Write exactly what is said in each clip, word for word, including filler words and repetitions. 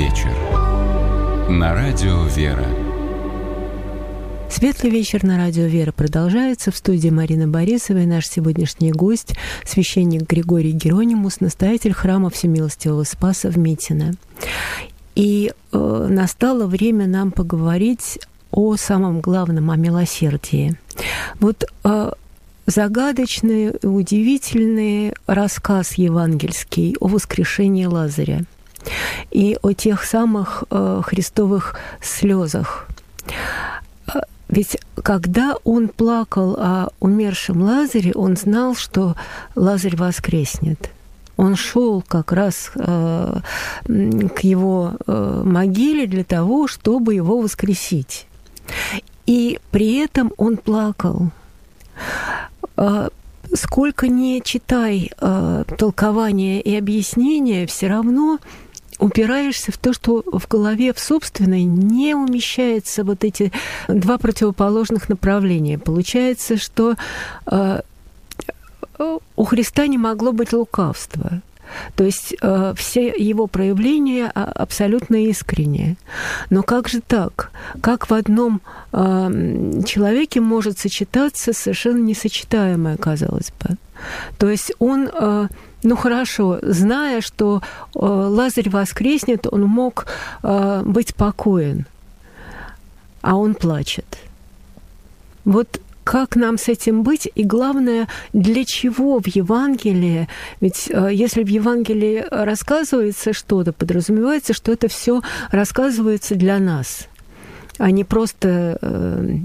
вечер. На радио «Вера». Светлый вечер на радио «Вера» продолжается. В студии Марина Борисова и наш сегодняшний гость, священник Григорий Геронимус, настоятель храма Всемилостивого Спаса в Митино. И э, настало время нам поговорить о самом главном, о милосердии. Вот э, загадочный, удивительный рассказ евангельский о воскрешении Лазаря и о тех самых э, христовых слезах. Ведь когда он плакал о умершем Лазаре, он знал, что Лазарь воскреснет. Он шел как раз э, к его э, могиле для того, чтобы его воскресить. И при этом он плакал. Э, сколько ни читай э, толкования и объяснения, все равно упираешься в то, что в голове в собственной не умещаются вот эти два противоположных направления. Получается, что э, у Христа не могло быть лукавства. То есть э, все его проявления абсолютно искренние. Но как же так? Как в одном э, человеке может сочетаться совершенно несочетаемое, казалось бы? То есть он... Э, Ну хорошо, зная, что э, Лазарь воскреснет, он мог э, быть спокоен, а он плачет. Вот как нам с этим быть? И главное, для чего в Евангелии? Ведь э, если в Евангелии рассказывается что-то, подразумевается, что это все рассказывается для нас, а не просто э,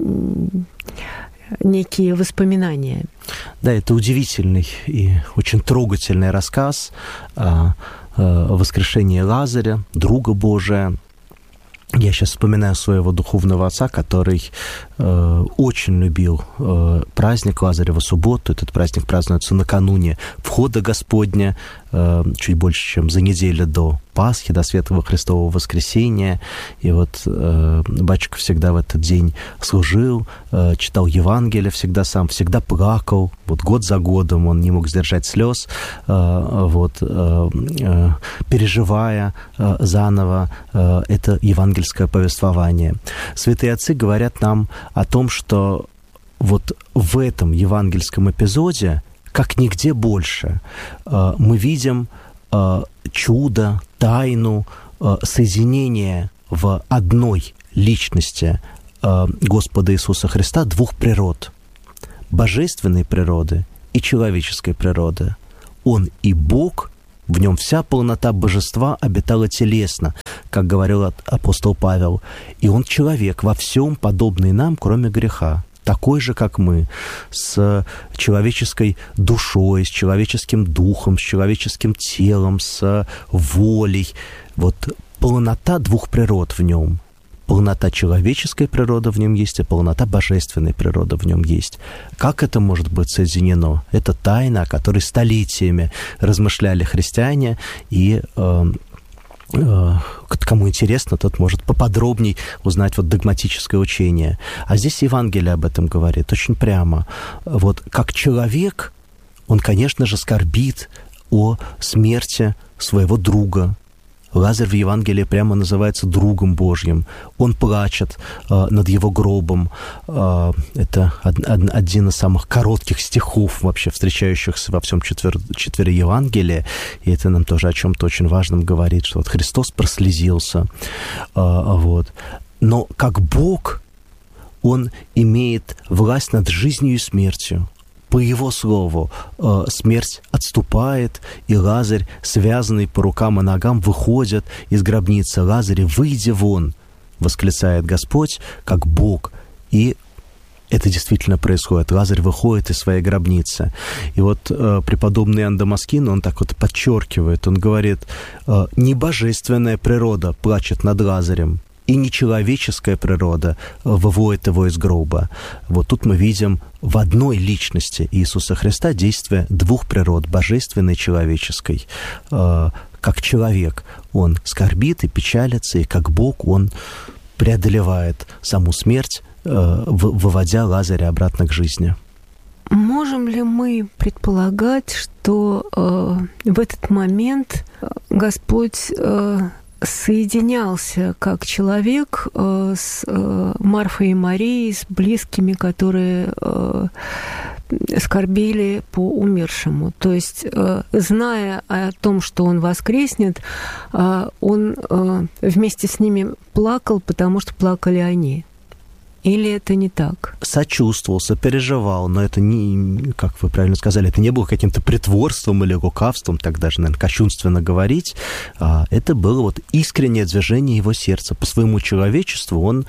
некие воспоминания. Да, это удивительный и очень трогательный рассказ о, о воскрешении Лазаря, друга Божия. Я сейчас вспоминаю своего духовного отца, который э, очень любил э, праздник Лазареву субботу. Этот праздник празднуется накануне входа Господня, э, чуть больше, чем за неделю до Пасхи, до Светлого Христового воскресения. И вот э, батюшка всегда в этот день служил, э, читал Евангелие всегда сам, всегда плакал. Вот год за годом он не мог сдержать слез, э, вот, э, э, переживая э, заново э, это евангельское повествование. Святые отцы говорят нам о том, что вот в этом евангельском эпизоде, как нигде больше, э, мы видим э, чудо, тайну э, соединения в одной личности э, Господа Иисуса Христа двух природ. Божественной природы и человеческой природы. Он и Бог, в нем вся полнота божества обитала телесно, как говорил апостол Павел. И он человек, во всем подобный нам, кроме греха. Такой же, как мы, с человеческой душой, с человеческим духом, с человеческим телом, с волей. Вот полнота двух природ в нем. Полнота человеческой природы в нем есть, и полнота божественной природы в нем есть. Как это может быть соединено? Это тайна, о которой столетиями размышляли христиане, и э, э, кому интересно, тот может поподробней узнать вот догматическое учение. А здесь Евангелие об этом говорит очень прямо. Вот как человек, он, конечно же, скорбит о смерти своего друга. Лазарь в Евангелии прямо называется другом Божьим. Он плачет э, над его гробом. Э, это од, од, один из самых коротких стихов вообще встречающихся во всем четвер, четвере Евангелия. И это нам тоже о чем-то очень важном говорит, что вот Христос прослезился. Э, вот. Но как Бог, Он имеет власть над жизнью и смертью. По Его слову, э, смерть отступает, и Лазарь, связанный по рукам и ногам, выходит из гробницы. «Лазарь, выйди вон!» — восклицает Господь, как Бог. И это действительно происходит. Лазарь выходит из своей гробницы. И вот э, преподобный Иоанн Дамаскин, он так вот подчеркивает, он говорит, э, не божественная природа плачет над Лазарем, и нечеловеческая природа выводит его из гроба. Вот тут мы видим в одной личности Иисуса Христа действие двух природ, божественной и человеческой. Как человек он скорбит и печалится, и как Бог он преодолевает саму смерть, выводя Лазаря обратно к жизни. Можем ли мы предполагать, что э, в этот момент Господь э, соединялся как человек с Марфой и Марией, с близкими, которые скорбели по умершему. То есть, зная о том, что он воскреснет, он вместе с ними плакал, потому что плакали они. Или это не так? Сочувствовал, сопереживал, но это не, как вы правильно сказали, это не было каким-то притворством или лукавством, так даже, наверное, кощунственно говорить. Это было вот искреннее движение его сердца. По своему человечеству он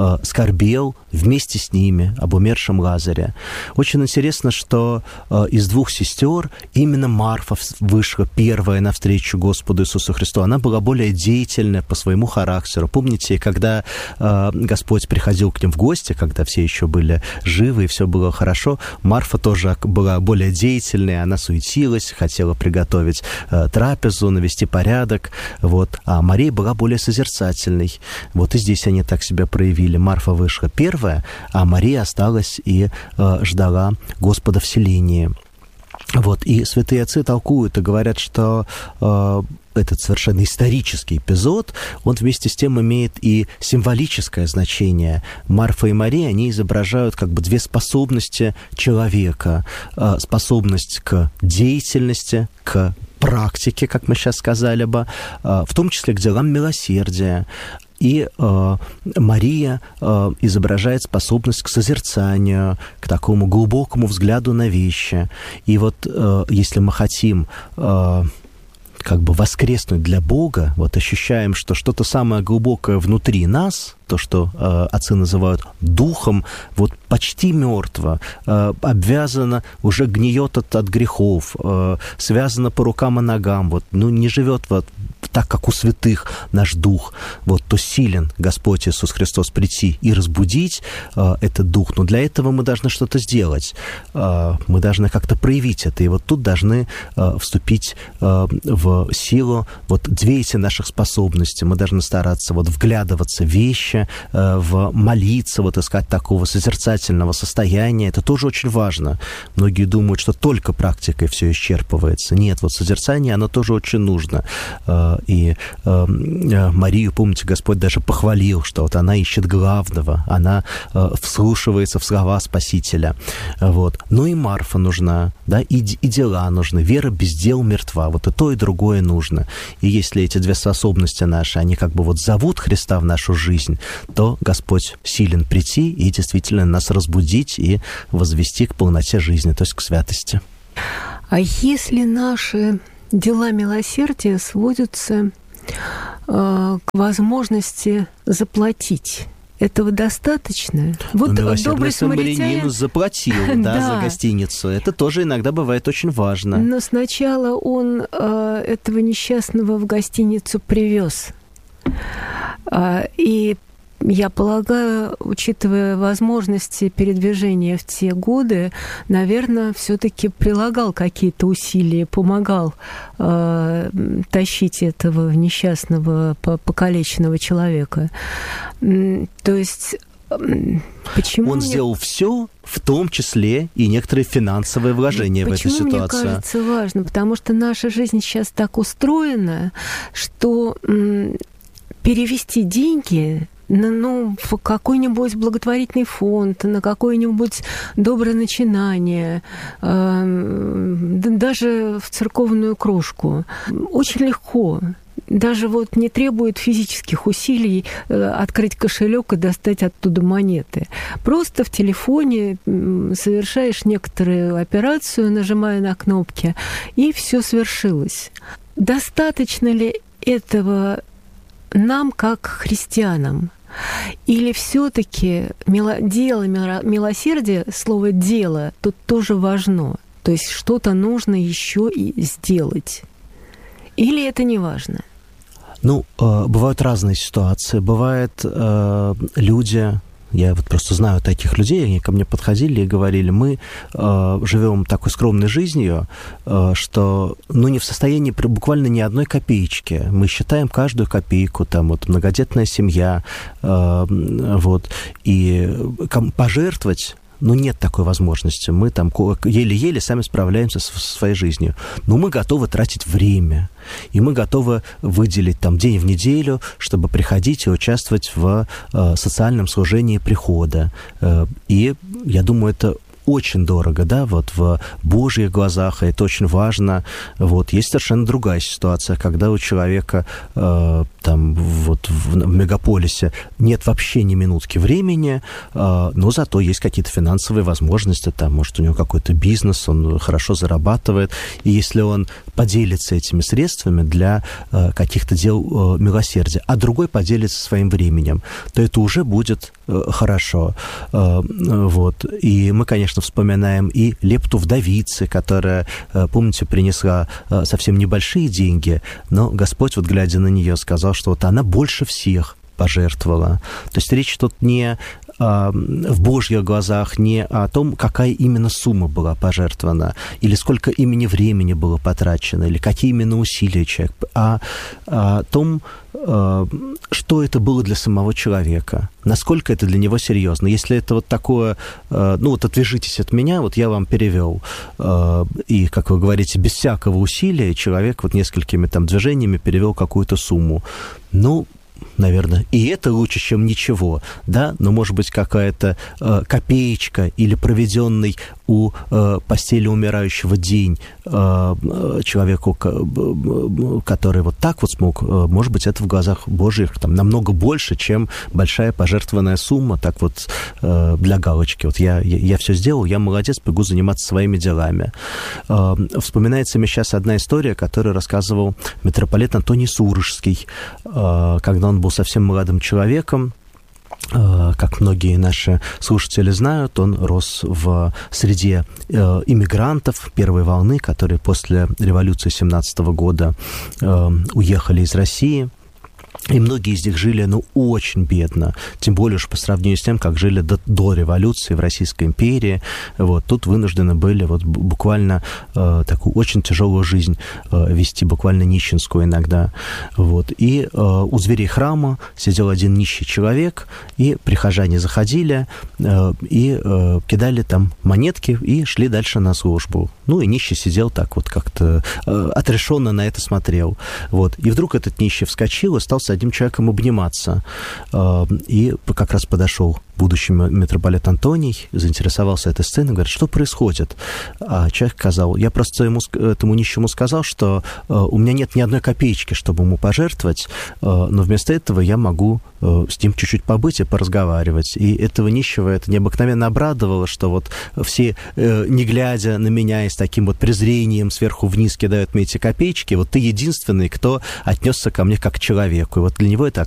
скорбел вместе с ними об умершем Лазаре. Очень интересно, что из двух сестер именно Марфа вышла первая навстречу Господу Иисусу Христу. Она была более деятельная по своему характеру. Помните, когда Господь приходил к ним в гости, когда все еще были живы и все было хорошо, Марфа тоже была более деятельной, она суетилась, хотела приготовить э, трапезу, навести порядок, вот, а Мария была более созерцательной. Вот и здесь они так себя проявили. Марфа вышла первая, а Мария осталась и э, ждала Господа в селении. Вот, и святые отцы толкуют и говорят, что э, этот совершенно исторический эпизод, он вместе с тем имеет и символическое значение. Марфа и Мария, они изображают как бы две способности человека. Э, способность к деятельности, к практике, как мы сейчас сказали бы, э, в том числе к делам милосердия. И э, Мария э, изображает способность к созерцанию, к такому глубокому взгляду на вещи. И вот э, если мы хотим э, как бы воскреснуть для Бога, вот ощущаем, что что-то самое глубокое внутри нас, то, что э, отцы называют духом, вот почти мертво, э, обвязано, уже гниет от, от грехов, э, связано по рукам и ногам, вот, ну, не живет вот так, как у святых наш дух, вот, то силен Господь Иисус Христос прийти и разбудить э, этот дух. Но для этого мы должны что-то сделать, э, мы должны как-то проявить это, и вот тут должны э, вступить э, в силу вот две эти наших способности. Мы должны стараться вот вглядываться в вещи, в молиться, вот искать такого созерцательного состояния. Это тоже очень важно. Многие думают, что только практикой все исчерпывается. Нет, вот созерцание, оно тоже очень нужно. И Марию, помните, Господь даже похвалил, что вот она ищет главного, она вслушивается в слова Спасителя. Вот. Ну и Марфа нужна, да, и, и дела нужны. Вера без дел мертва. Вот и то, и другое нужно. И если эти две способности наши, они как бы вот зовут Христа в нашу жизнь, то Господь силен прийти и действительно нас разбудить и возвести к полноте жизни, то есть к святости. А если наши дела милосердия сводятся э, к возможности заплатить, этого достаточно? Вот добрый самаритянин заплатил, да, за гостиницу. Это тоже иногда бывает очень важно. Но сначала он э, этого несчастного в гостиницу привез. И я полагаю, учитывая возможности передвижения в те годы, наверное, все-таки прилагал какие-то усилия, помогал э, тащить этого несчастного, покалеченного человека. То есть почему он мне... сделал все, в том числе и некоторые финансовые вложения Почему, в эту ситуацию. Мне кажется, важно? Потому что наша жизнь сейчас так устроена, что м, перевести деньги на, ну, в какой-нибудь благотворительный фонд, на какое-нибудь доброе начинание, э, даже в церковную кружку очень легко. Даже вот не требует физических усилий э, открыть кошелек и достать оттуда монеты. Просто в телефоне совершаешь некоторую операцию, нажимая на кнопки, и все свершилось. Достаточно ли этого нам, как христианам? Или все-таки дело милосердия, слово «дело» тут тоже важно? То есть что-то нужно еще и сделать? Или это не важно? Ну, э, бывают разные ситуации. Бывают э, люди, я вот просто знаю таких людей, они ко мне подходили и говорили, мы э, живем такой скромной жизнью, э, что ну, не в состоянии буквально ни одной копеечки. Мы считаем каждую копейку, там вот многодетная семья, э, вот, и пожертвовать ну, нет такой возможности. Мы там еле-еле сами справляемся со своей жизнью. Но мы готовы тратить время. И мы готовы выделить там день в неделю, чтобы приходить и участвовать в э, социальном служении прихода. Э, и я думаю, это очень дорого, да, вот в Божьих глазах, и это очень важно. Вот. Есть совершенно другая ситуация, когда у человека э, там вот в, в мегаполисе нет вообще ни минутки времени, э, но зато есть какие-то финансовые возможности, там, может, у него какой-то бизнес, он хорошо зарабатывает, и если он поделится этими средствами для э, каких-то дел э, милосердия, а другой поделится своим временем, то это уже будет э, хорошо. Э, вот. И мы, конечно, вспоминаем и лепту вдовицы, которая, помните, принесла совсем небольшие деньги, но Господь, вот глядя на нее, сказал, что вот она больше всех пожертвовала. То есть речь тут не в Божьих глазах не о том, какая именно сумма была пожертвована, или сколько именно времени было потрачено, или какие именно усилия человек, а о том, что это было для самого человека, насколько это для него серьезно. Если это вот такое, ну вот отвяжитесь от меня, вот я вам перевел, и, как вы говорите, без всякого усилия человек вот несколькими там движениями перевел какую-то сумму, ну, наверное, и это лучше, чем ничего, да, но, может быть, какая-то э, копеечка или проведенный у э, постели умирающего день э, человеку, который вот так вот смог, э, может быть, это в глазах Божьих там намного больше, чем большая пожертвованная сумма, так вот э, для галочки. Вот я, я, я все сделал, я молодец, бегу заниматься своими делами. Э, вспоминается мне сейчас одна история, которую рассказывал митрополит Антоний Сурожский, э, когда он был совсем молодым человеком. Как многие наши слушатели знают, он рос в среде иммигрантов первой волны, которые после революции семнадцатого года уехали из России. И многие из них жили, ну, очень бедно, тем более уж по сравнению с тем, как жили до, до революции в Российской империи. Вот, тут вынуждены были вот буквально э, такую очень тяжелую жизнь э, вести, буквально нищенскую иногда. Вот, и э, у дверей храма сидел один нищий человек, и прихожане заходили э, и э, кидали там монетки и шли дальше на службу. Ну, и нищий сидел так вот как-то э, отрешенно на это смотрел. Вот, и вдруг этот нищий вскочил и стал с одним человеком обниматься. И как раз подошел будущий митрополит Антоний, заинтересовался этой сценой, говорит, что происходит? А человек сказал, я просто ему, этому нищему сказал, что у меня нет ни одной копеечки, чтобы ему пожертвовать, но вместо этого я могу с ним чуть-чуть побыть и поразговаривать. И этого нищего это необыкновенно обрадовало, что вот все, не глядя на меня и с таким вот презрением сверху вниз кидают мне эти копеечки, вот ты единственный, кто отнесся ко мне как к человеку. И вот для него это